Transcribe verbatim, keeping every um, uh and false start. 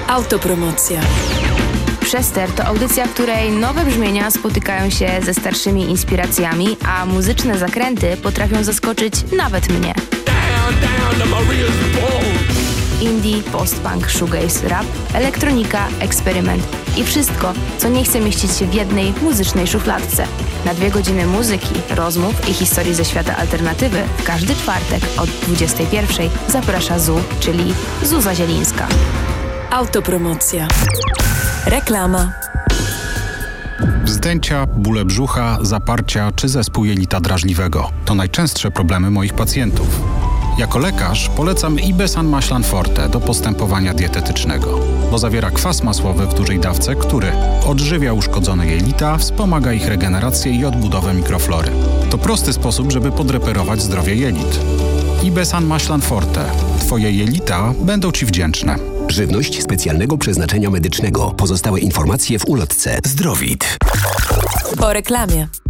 Autopromocja. Przester to audycja, w której nowe brzmienia spotykają się ze starszymi inspiracjami, a muzyczne zakręty potrafią zaskoczyć nawet mnie. Indie, post-punk, shoegaze, rap, elektronika, eksperyment i wszystko, co nie chce mieścić się w jednej muzycznej szufladce. Na dwie godziny muzyki, rozmów i historii ze świata alternatywy w każdy czwartek od dwudziestej pierwszej zaprasza Zu, czyli Zuza Zielińska. Autopromocja. Reklama. Wzdęcia, bóle brzucha, zaparcia czy zespół jelita drażliwego to najczęstsze problemy moich pacjentów. Jako lekarz polecam Ibesan Maślan Forte do postępowania dietetycznego, bo zawiera kwas masłowy w dużej dawce, który odżywia uszkodzone jelita, wspomaga ich regenerację i odbudowę mikroflory. To prosty sposób, żeby podreperować zdrowie jelit. Ibesan Maślan Forte. Twoje jelita będą Ci wdzięczne. Żywność specjalnego przeznaczenia medycznego. Pozostałe informacje w ulotce. Zdrowit. Po reklamie.